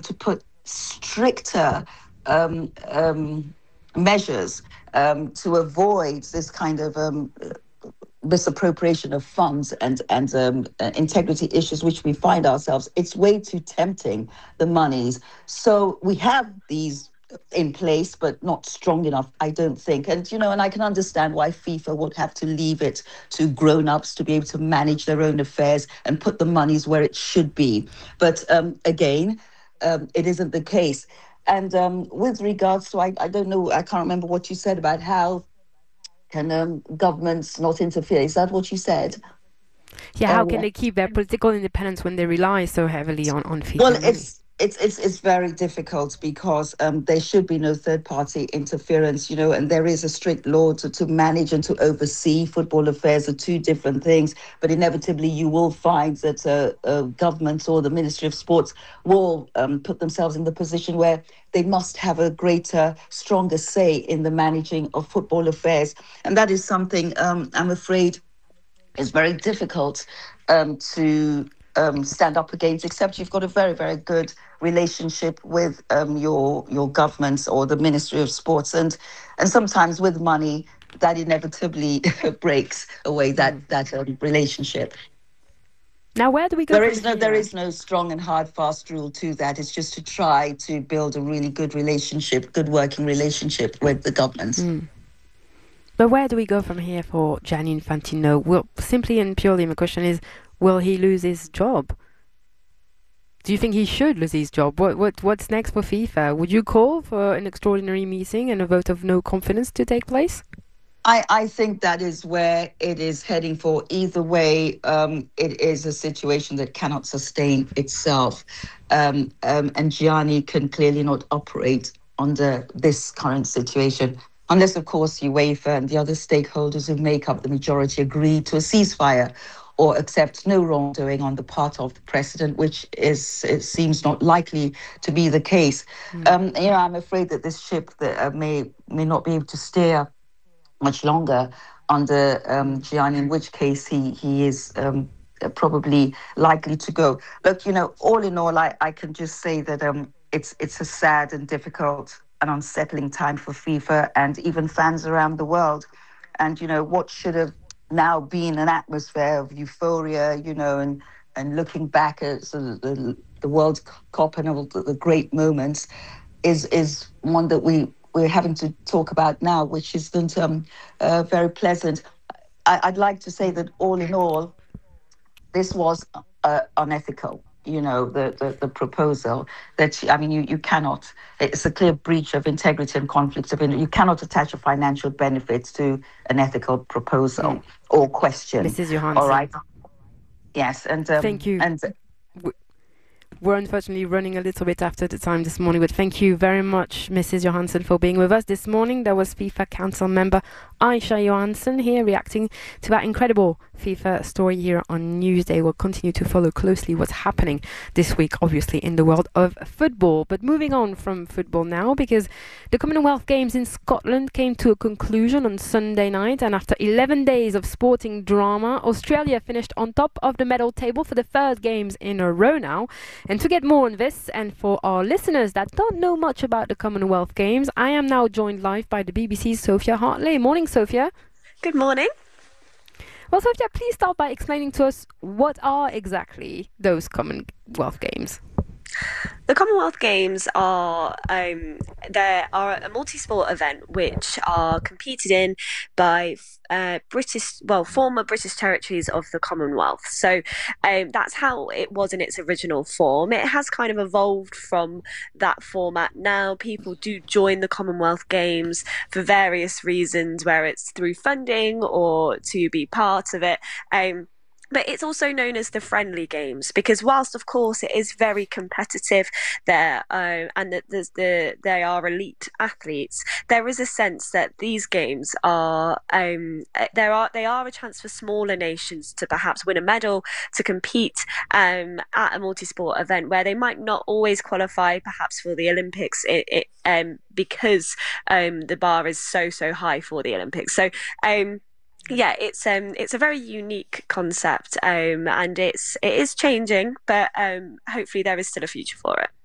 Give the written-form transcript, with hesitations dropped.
to put stricter measures to avoid this kind of misappropriation of funds and integrity issues which we find ourselves. It's way too tempting, the monies. So we have these in place, but not strong enough, I don't think. And, and I can understand why FIFA would have to leave it to grown-ups to be able to manage their own affairs and put the monies where it should be. But again, it isn't the case. And with regards to, I don't know, I can't remember what you said about how can governments not interfere. Is that what you said? Yeah, how can they keep their political independence when they rely so heavily on FIFA Well, money? it's very difficult because there should be no third-party interference, and there is a strict law to manage and to oversee football affairs are two different things. But inevitably, you will find that governments or the Ministry of Sports will put themselves in the position where they must have a greater, stronger say in the managing of football affairs. And that is something I'm afraid is very difficult to stand up against, except you've got a very, very good relationship with your governments or the Ministry of Sports, and sometimes with money that inevitably breaks away that relationship. Now, where do we go from here? There is no strong and hard, fast rule to that. It's just to try to build a really good relationship, good working relationship with the governments. But where do we go from here for Gianni Infantino? Well, simply and purely, my question is, will he lose his job? Do you think he should lose his job? What's next for FIFA? Would you call for an extraordinary meeting and a vote of no confidence to take place? I think that is where it is heading for. Either way, it is a situation that cannot sustain itself. And Gianni can clearly not operate under this current situation. Unless, of course, UEFA and the other stakeholders who make up the majority agree to a ceasefire or accept no wrongdoing on the part of the president, which it seems not likely to be the case. I'm afraid that this ship that may not be able to steer much longer under Gianni, in which case he is probably likely to go. But, all in all, I can just say that it's a sad and difficult and unsettling time for FIFA and even fans around the world. And, what should have now been an atmosphere of euphoria, and looking back at sort of the World Cup and all the great moments is one that we're having to talk about now, which isn't very pleasant. I'd like to say that all in all, this was unethical. The proposal that, you cannot, it's a clear breach of integrity and conflicts of interest. You cannot attach a financial benefit to an ethical proposal or question. Mrs. Johansson. All right. Yes. And thank you. And we're unfortunately running a little bit after the time this morning, but thank you very much, Mrs. Johansson, for being with us this morning. That was FIFA Council member Aisha Johansson here reacting to that incredible FIFA story here on Newsday. We'll continue to follow closely what's happening this week, obviously, in the world of football. But moving on from football now, because the Commonwealth Games in Scotland came to a conclusion on Sunday night, and after 11 days of sporting drama, Australia finished on top of the medal table for the third games in a row now. And to get more on this, and for our listeners that don't know much about the Commonwealth Games, I am now joined live by the BBC's Sophia Hartley. Morning, Sophia. Good morning. Well, Sophia, please start by explaining to us what are exactly those Commonwealth Games. The Commonwealth Games are a multi-sport event which are competed in by former British territories of the Commonwealth. So that's how it was in its original form. It has kind of evolved from that format now. People do join the Commonwealth Games for various reasons, where it's through funding or to be part of it. But it's also known as the friendly games because whilst, of course, it is very competitive there and that they are elite athletes, there is a sense that these games are they are a chance for smaller nations to perhaps win a medal, to compete at a multi-sport event where they might not always qualify perhaps for the Olympics because the bar is so high for the Olympics. So yeah, it's a very unique concept, and it is changing, but hopefully there is still a future for it.